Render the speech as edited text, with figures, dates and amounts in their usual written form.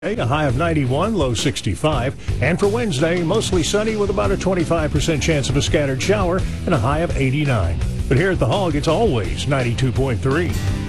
A high of 91, low 65. And for Wednesday, mostly sunny with about a 25% chance of a scattered shower and a high of 89. But here at the Hog, it's always 92.3.